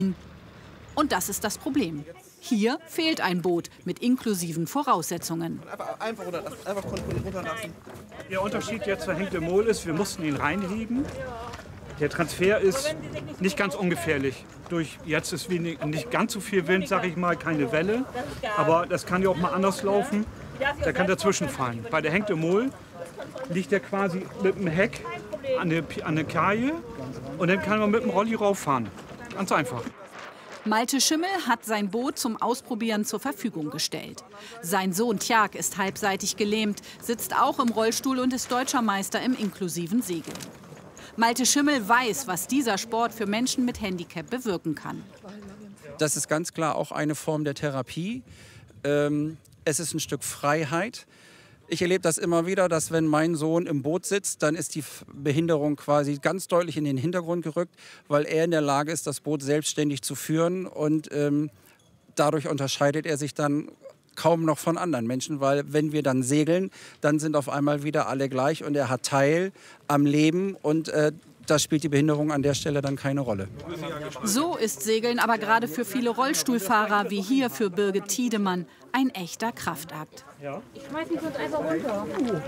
Und das ist das Problem. Hier fehlt ein Boot mit inklusiven Voraussetzungen. Einfach runterlassen. Der Unterschied jetzt zur Henk de Mol ist, wir mussten ihn reinheben. Der Transfer ist nicht ganz ungefährlich. Jetzt ist nicht ganz so viel Wind, sage ich mal, keine Welle. Aber das kann ja auch mal anders laufen. Der kann dazwischen fallen. Bei der Henk de Mol liegt er quasi mit dem Heck an der Kaje und dann kann man mit dem Rolli rauffahren. Ganz einfach. Malte Schimmel hat sein Boot zum Ausprobieren zur Verfügung gestellt. Sein Sohn Tjag ist halbseitig gelähmt, sitzt auch im Rollstuhl und ist deutscher Meister im inklusiven Segeln. Malte Schimmel weiß, was dieser Sport für Menschen mit Handicap bewirken kann. Das ist ganz klar auch eine Form der Therapie. Es ist ein Stück Freiheit. Ich erlebe das immer wieder, dass wenn mein Sohn im Boot sitzt, dann ist die Behinderung quasi ganz deutlich in den Hintergrund gerückt, weil er in der Lage ist, das Boot selbstständig zu führen. Und dadurch unterscheidet er sich dann kaum noch von anderen Menschen, weil wenn wir dann segeln, dann sind auf einmal wieder alle gleich und er hat Teil am Leben und da spielt die Behinderung an der Stelle dann keine Rolle. So ist Segeln aber gerade für viele Rollstuhlfahrer wie hier für Birgit Tiedemann ein echter Kraftakt. Ich schmeiß mich sonst einfach runter.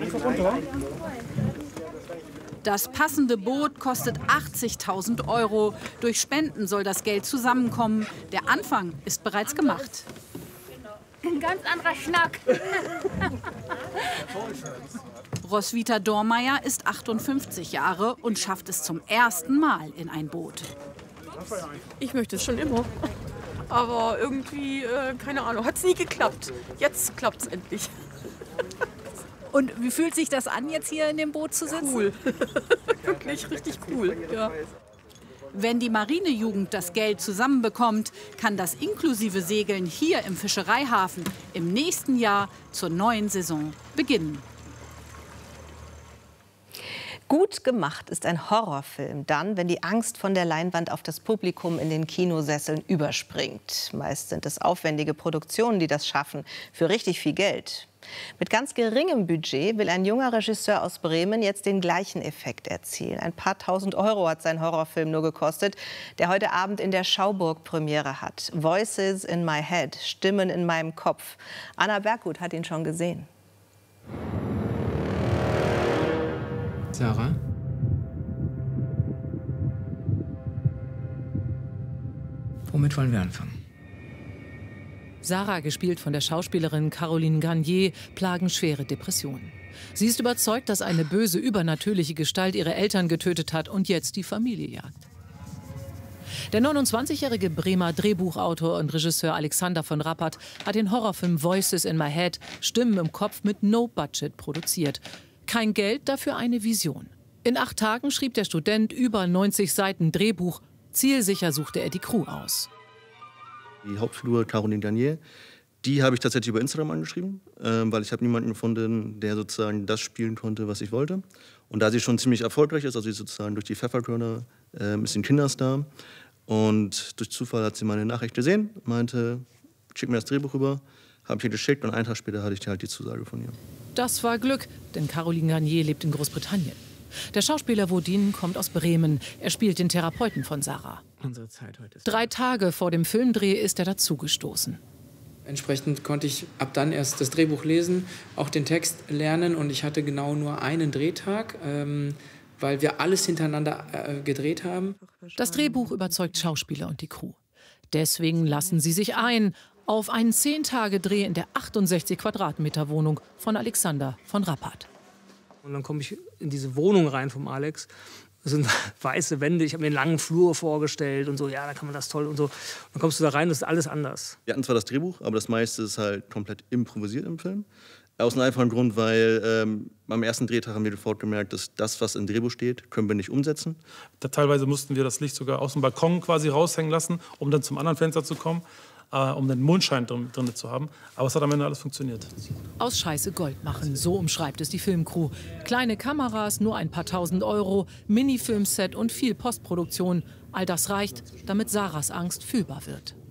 Das passende Boot kostet 80.000 €. Durch Spenden soll das Geld zusammenkommen. Der Anfang ist bereits gemacht. Ein ganz anderer Schnack. Roswitha Dormeyer ist 58 Jahre und schafft es zum ersten Mal in ein Boot. Ich möchte es schon immer. Aber irgendwie, keine Ahnung, hat es nie geklappt. Jetzt klappt es endlich. Und wie fühlt sich das an, jetzt hier in dem Boot zu sitzen? Cool. Wirklich richtig cool. Ja. Wenn die Marinejugend das Geld zusammenbekommt, kann das inklusive Segeln hier im Fischereihafen im nächsten Jahr zur neuen Saison beginnen. Gut gemacht ist ein Horrorfilm dann, wenn die Angst von der Leinwand auf das Publikum in den Kinosesseln überspringt. Meist sind es aufwendige Produktionen, die das schaffen, für richtig viel Geld. Mit ganz geringem Budget will ein junger Regisseur aus Bremen jetzt den gleichen Effekt erzielen. Ein paar tausend € hat sein Horrorfilm nur gekostet, der heute Abend in der Schauburg Premiere hat. Voices in my head, Stimmen in meinem Kopf. Anna Berggut hat ihn schon gesehen. Sarah? Womit wollen wir anfangen? Sarah, gespielt von der Schauspielerin Caroline Garnier, plagen schwere Depressionen. Sie ist überzeugt, dass eine böse, übernatürliche Gestalt ihre Eltern getötet hat und jetzt die Familie jagt. Der 29-jährige Bremer Drehbuchautor und Regisseur Alexander von Rappert hat den Horrorfilm Voices in my head, Stimmen im Kopf, mit No Budget produziert. Kein Geld, dafür eine Vision. In 8 Tagen schrieb der Student über 90 Seiten Drehbuch. Zielsicher suchte er die Crew aus. Die Hauptfigur Caroline Garnier, die habe ich tatsächlich über Instagram angeschrieben, weil ich habe niemanden gefunden, der sozusagen das spielen konnte, was ich wollte. Und da sie schon ziemlich erfolgreich ist, also sie sozusagen durch die Pfefferkörner ist sie ein Kinderstar. Und durch Zufall hat sie meine Nachricht gesehen, meinte, schick mir das Drehbuch rüber, habe ich ihr geschickt und einen Tag später hatte ich halt die Zusage von ihr. Das war Glück, denn Caroline Garnier lebt in Großbritannien. Der Schauspieler Wodin kommt aus Bremen. Er spielt den Therapeuten von Sarah. Unsere Zeit heute ist 3 Tage vor dem Filmdreh ist er dazugestoßen. Entsprechend konnte ich ab dann erst das Drehbuch lesen, auch den Text lernen. Und ich hatte genau nur einen Drehtag, weil wir alles hintereinander gedreht haben. Das Drehbuch überzeugt Schauspieler und die Crew. Deswegen lassen sie sich ein auf einen 10-Tage-Dreh in der 68 Quadratmeter Wohnung von Alexander von Rappert. Und dann komme ich in diese Wohnung rein vom Alex. Das sind weiße Wände. Ich habe mir einen langen Flur vorgestellt und so. Ja, da kann man das toll und so. Und dann kommst du da rein, das ist alles anders. Wir hatten zwar das Drehbuch, aber das meiste ist halt komplett improvisiert im Film. Aus einem einfachen Grund, weil am ersten Drehtag haben wir sofort gemerkt, dass das, was im Drehbuch steht, können wir nicht umsetzen. Teilweise mussten wir das Licht sogar aus dem Balkon quasi raushängen lassen, um dann zum anderen Fenster zu kommen, um den Mondschein drin zu haben. Aber es hat am Ende alles funktioniert. Aus Scheiße Gold machen, so umschreibt es die Filmcrew. Kleine Kameras, nur ein paar tausend €, Minifilmset und viel Postproduktion. All das reicht, damit Sarahs Angst fühlbar wird.